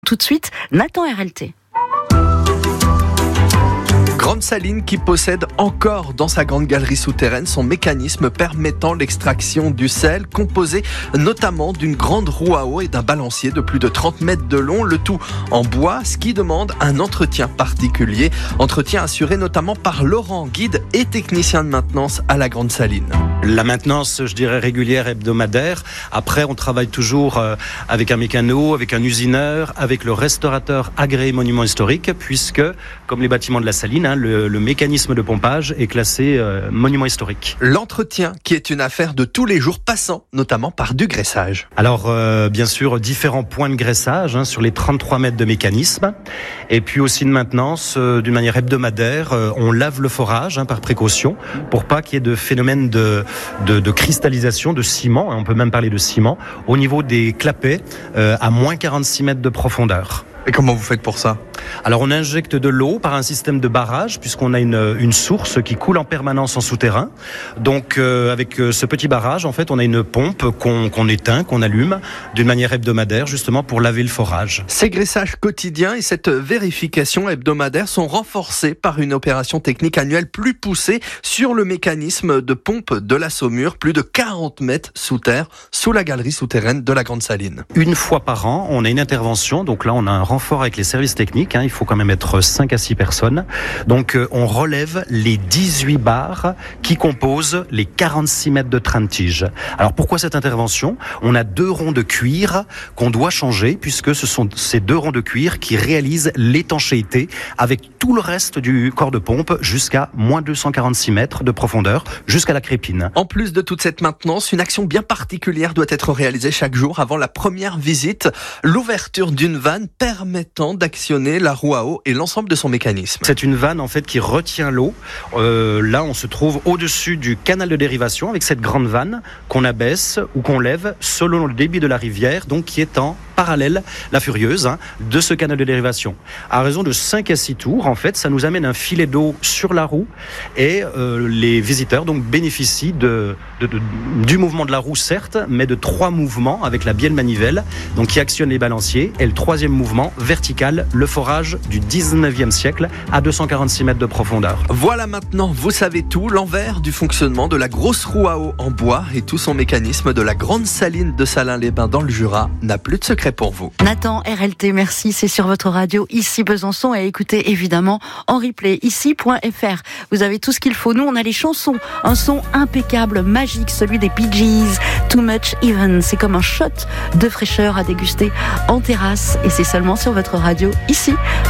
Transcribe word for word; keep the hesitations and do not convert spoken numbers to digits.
Tout de suite, Nathan R L T. Grande Saline qui possède encore dans sa grande galerie souterraine son mécanisme permettant l'extraction du sel, composé notamment d'une grande roue à eau et d'un balancier de plus de trente mètres de long, le tout en bois, ce qui demande un entretien particulier. Entretien assuré notamment par Laurent, guide et technicien de maintenance à la Grande Saline. La maintenance, je dirais, régulière, hebdomadaire. Après, on travaille toujours avec un mécano, avec un usineur, avec le restaurateur agréé monument historique, puisque, comme les bâtiments de la Saline, hein, le, le mécanisme de pompage est classé euh, monument historique. L'entretien, qui est une affaire de tous les jours, passant notamment par du graissage. Alors, euh, bien sûr, différents points de graissage hein, sur les trente-trois mètres de mécanisme. Et puis aussi de maintenance, euh, d'une manière hebdomadaire, euh, on lave le forage hein, par précaution, pour pas qu'il y ait de phénomène de, de, de cristallisation, de ciment, hein, on peut même parler de ciment, au niveau des clapets, euh, à moins quarante-six mètres de profondeur. Et comment vous faites pour ça ? Alors on injecte de l'eau par un système de barrage puisqu'on a une, une source qui coule en permanence en souterrain. Donc euh, avec ce petit barrage, en fait, on a une pompe qu'on, qu'on éteint, qu'on allume d'une manière hebdomadaire justement pour laver le forage. Ces graissages quotidiens et cette vérification hebdomadaire sont renforcés par une opération technique annuelle plus poussée sur le mécanisme de pompe de la Saumure, plus de quarante mètres sous terre, sous la galerie souterraine de la Grande Saline. Une fois par an, on a une intervention, donc là on a un renfort avec les services techniques, hein, il faut quand même être cinq à six personnes. Donc euh, on relève les dix-huit barres qui composent les quarante-six mètres de train de tige. Alors pourquoi cette intervention ? On a deux ronds de cuir qu'on doit changer puisque ce sont ces deux ronds de cuir qui réalisent l'étanchéité avec tout le reste du corps de pompe jusqu'à moins deux cent quarante-six mètres de profondeur, jusqu'à la crépine. En plus de toute cette maintenance, une action bien particulière doit être réalisée chaque jour avant la première visite, l'ouverture d'une vanne permettant d'actionner la roue à eau et l'ensemble de son mécanisme. C'est une vanne en fait qui retient l'eau. Euh, là, on se trouve au-dessus du canal de dérivation avec cette grande vanne qu'on abaisse ou qu'on lève selon le débit de la rivière, donc qui est en parallèle, la Furieuse, hein, de ce canal de dérivation. À raison de cinq à six tours, en fait, ça nous amène un filet d'eau sur la roue et euh, les visiteurs donc bénéficient de, de, de, du mouvement de la roue, certes, mais de trois mouvements avec la bielle manivelle, donc qui actionne les balanciers, et le troisième mouvement vertical, le forage du dix-neuvième siècle à deux cent quarante-six mètres de profondeur. Voilà, maintenant, vous savez tout, l'envers du fonctionnement de la grosse roue à eau en bois et tout son mécanisme de la Grande Saline de Salins-les-Bains dans le Jura n'a plus de secret pour vous. Nathan R L T, merci, c'est sur votre radio ici Besançon et écoutez évidemment en replay ici point f r. Vous avez tout ce qu'il faut. Nous, on a les chansons, un son impeccable, magique, celui des Bee Gees, Too Much Even. C'est comme un shot de fraîcheur à déguster en terrasse et c'est seulement sur votre radio ici